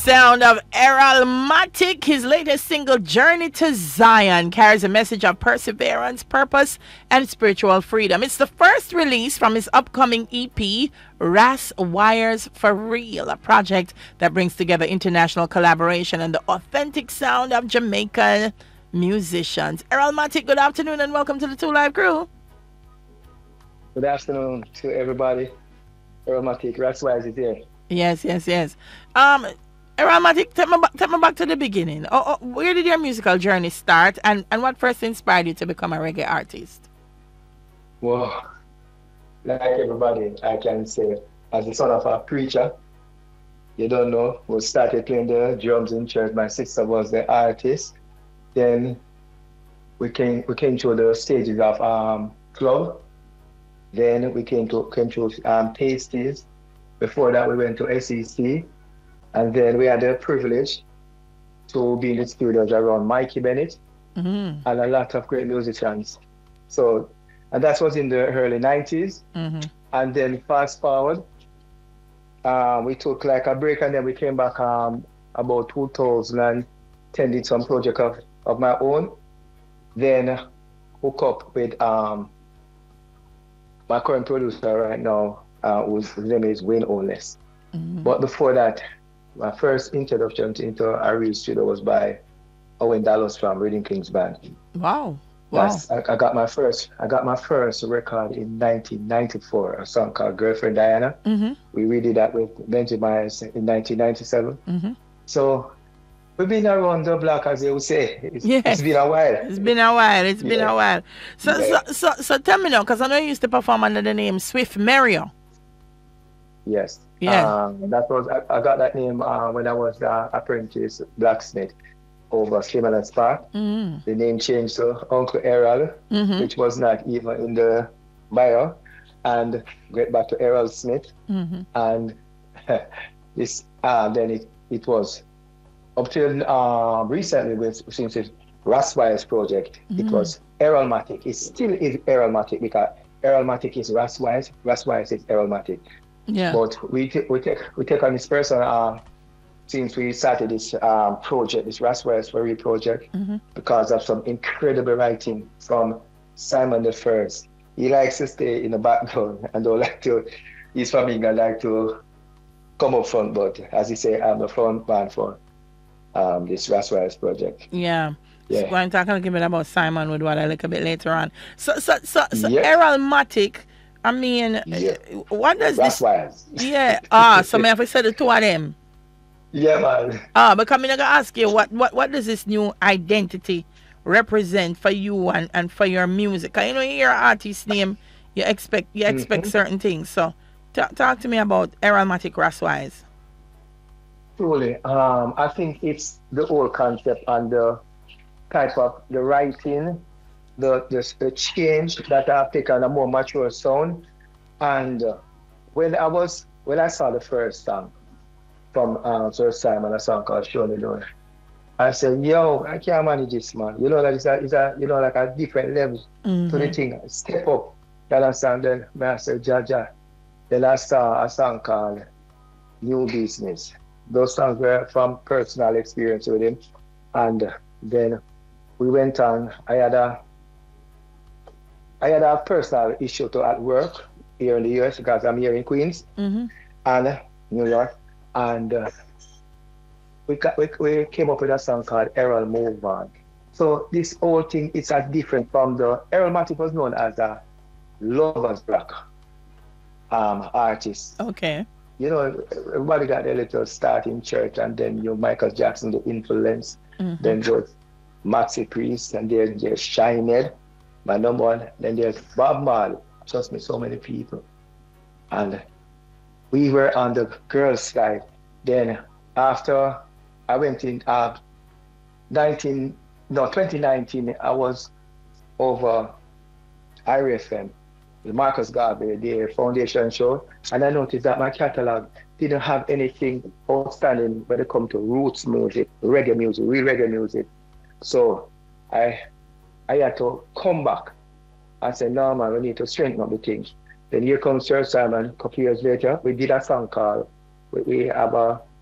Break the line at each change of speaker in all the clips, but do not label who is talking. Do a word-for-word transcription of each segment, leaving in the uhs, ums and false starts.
sound of Errolmatic. His latest single, Journey to Zion, carries a message of perseverance, purpose, and spiritual freedom. It's the first release from his upcoming E P, Ras Wires for Real, a project that brings together international collaboration and the authentic sound of Jamaican musicians. Errolmatic, good afternoon and welcome to the Two Live Crew.
Good afternoon to everybody. Errolmatic, Ras Wires is here.
Yes, yes, yes. Um, Errolmatic, take me back, take me back to the beginning. Oh, oh, where did your musical journey start, and, and what first inspired you to become a reggae artist?
Well, like everybody, I can say, as the son of a preacher, you don't know, we started playing the drums in church. My sister was the artist. Then we came we came to the stages of um club. Then we came to came to um tasties. Before that, we went to S E C, and then we had the privilege to be in the studios around Mikey Bennett
Mm-hmm.
and a lot of great musicians. So, and that was in the early nineties.
Mm-hmm.
And then fast forward, uh, we took like a break, and then we came back um, about two thousand ten, did some project of, of my own. Then hook up with um, my current producer right now, uh, whose name is Wayne Oles.
Mm-hmm.
But before that, my first introduction to, into a real studio was by Owen Dallas from Reading Kings Band.
Wow. Wow.
That's, I, I got my first I got my first record in nineteen ninety-four, a song called Girlfriend Diana.
Mm-hmm.
We redid that with Benji Myers in nineteen ninety-seven.
Mm-hmm.
So we've been around the block, as they would say. It's,
Yes.
it's been a while.
It's been a while. It's been
Yeah.
a while. So,
Yeah.
so, so, so tell me now, because I know you used to perform under the name Swift Mario.
Yes.
Yeah.
Um, that was I, I got that name uh, when I was the apprentice blacksmith over Slimmerland's Park.
Mm-hmm.
The name changed to Uncle Errol,
Mm-hmm.
which was not even in the bio, and get back to Errol Smith.
Mm-hmm.
And this uh, then it, it was up till uh, recently with since it's Ras Wires project, it
Mhm.
was Errolmatic. It still is Errolmatic because Errolmatic is Ras Wires, Ras Wires is Errolmatic.
Yeah.
But we t- we take we take on this person uh, since we started this um, project, this Ras Wires for Real project,
Mm-hmm.
because of some incredible writing from Simon the First. He likes to stay in the background and don't like to. He's from England, like to come up front, but as he say, I'm the front man for um, this Ras Wires project.
Yeah. So
Yeah.
we're going to talk a little bit about Simon Woodward a little bit later on. So, so, so, so
Yeah.
Errolmatic, I mean,
Yeah.
what does
Ras
this?
Wires.
Yeah. Ah, so may I have to say the two of them?
Yeah, man.
Ah, but I'm gonna ask you, what, what, what does this new identity represent for you and, and for your music? 'Cause you know, you hear an artist name, you expect you expect
Mhm.
certain things. So, ta- talk to me about Errolmatic Ras Wires.
Truly, um, I think it's the whole concept and the type of the writing, the the, the change that I've taken a more mature sound. And uh, when I was when I saw the first song from uh, Sir Simon, a song called Show Me Door, I said, "Yo, I can't manage this, man. You know, like it's a, it's a you know like a different level to the
Mm-hmm.
thing. Step up." That I sang. Then I said, "Jaja." Then I saw a song called New Business. Those songs were from personal experience with him. And then we went on. I had a I had a personal issue to at work here in the U S because I'm here in Queens
Mm-hmm.
and New York. And uh, we, got, we we came up with a song called Errol Move On. So this whole thing is a different from the Errolmatic was known as a lovers rock um, artist.
Okay.
You know, everybody got their little start in church, and then you Michael Jackson, the influence.
Mm-hmm.
Then there's Maxi Priest, and then there's Shined, my number one. Then there's Bob Marley. Trust me, so many people. And we were on the girls' side. Then after I went in uh, nineteen no twenty nineteen, I was over I R F M, the Marcus Garvey, the foundation show, and I noticed that my catalog didn't have anything outstanding when it come to roots music, reggae music, real reggae music. So I I had to come back and say, no man, we need to strengthen up the things. Then here comes Sir Simon a couple years later. We did a song called, we, we have a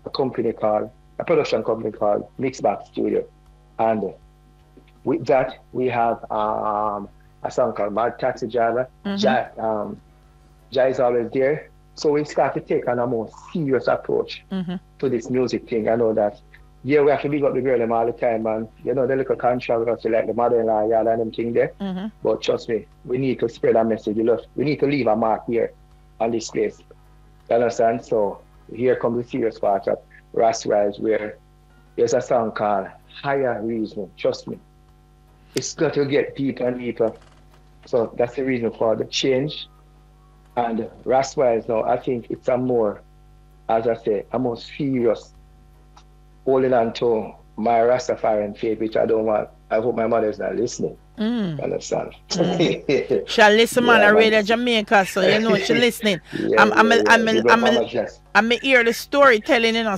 a company called, a production company called Mixbox Studio. And with that, we have um, a song called Mad Taxi Driver.
Mm-hmm.
Jai, um, Jai is always there. So we start to take on a more serious approach
mm-hmm.
to this music thing. I know that, yeah, we have to big up the girl them all the time, and you know, the little controversy like the mother-in-law, yeah, and them thing there.
Mm-hmm.
But trust me, we need to spread a message. You know, we need to leave a mark here on this place. You understand? So here comes the serious part of Ras Rise, where there's a song called Higher Reason. Trust me. It's got to get deeper and deeper. So that's the reason for the change. And Ras Rise now, I think it's a more, as I say, a more serious holding on to my Rastafarian faith, which I don't want. I hope my mother's not listening.
Mm.
You understand?
Mm. She'll listen, man.
Yeah,
I
man.
Radio Jamaica, so you know she's listening.
Yeah,
I'm, I'm,
yeah,
a, I'm,
yeah.
a,
Big up
I'm, a,
Mama Jess.
I'm a hear the storytelling, you know.